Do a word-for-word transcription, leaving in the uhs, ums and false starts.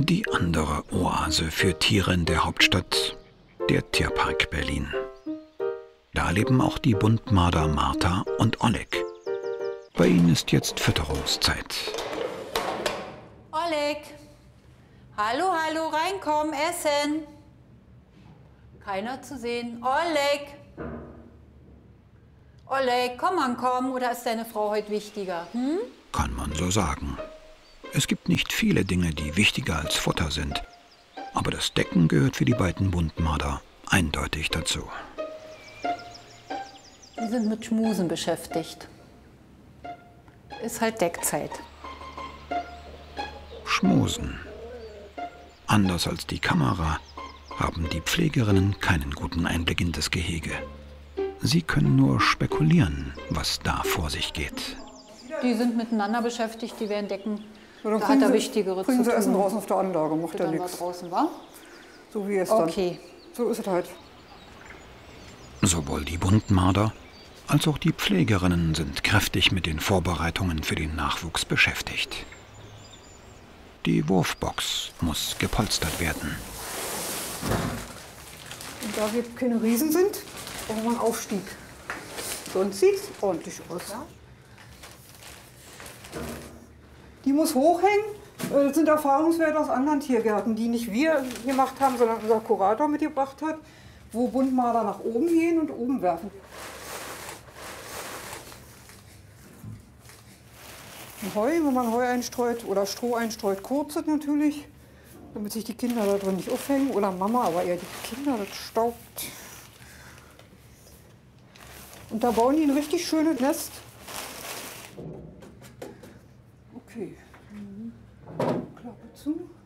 Die andere Oase für Tiere in der Hauptstadt, der Tierpark Berlin. Da leben auch die Buntmarder Martha und Oleg. Bei ihnen ist jetzt Fütterungszeit. Oleg! Hallo, hallo, reinkommen, essen! Keiner zu sehen. Oleg! Oleg, komm an, komm, oder ist deine Frau heute wichtiger? Hm? Kann man so sagen. Es gibt nicht viele Dinge, die wichtiger als Futter sind. Aber das Decken gehört für die beiden Buntmarder eindeutig dazu. Die sind mit Schmusen beschäftigt. Ist halt Deckzeit. Schmusen. Anders als die Kamera haben die Pflegerinnen keinen guten Einblick in das Gehege. Sie können nur spekulieren, was da vor sich geht. Die sind miteinander beschäftigt, die werden decken. Ja, dann Da hat er sie, Wichtigere zu bringen sie tun. Essen draußen auf der Anlage, macht ja Dann war nichts. draußen, wa? So wie es dann. Okay. So ist es halt. Sowohl die Buntmarder als auch die Pflegerinnen sind kräftig mit den Vorbereitungen für den Nachwuchs beschäftigt. Die Wurfbox muss gepolstert werden. Und da wir keine Riesen sind, brauchen wir einen Aufstieg. Sonst sieht es ordentlich aus. Ja? Die muss hochhängen. Das sind Erfahrungswerte aus anderen Tiergärten, die nicht wir gemacht haben, sondern unser Kurator mitgebracht hat, wo Buntmarder nach oben gehen und oben werfen. Und Heu, wenn man Heu einstreut oder Stroh einstreut, kurz natürlich, damit sich die Kinder da drin nicht aufhängen. Oder Mama, aber eher die Kinder, das staubt. Und da bauen die ein richtig schönes Nest. Okay. Mhm. Klappe zu.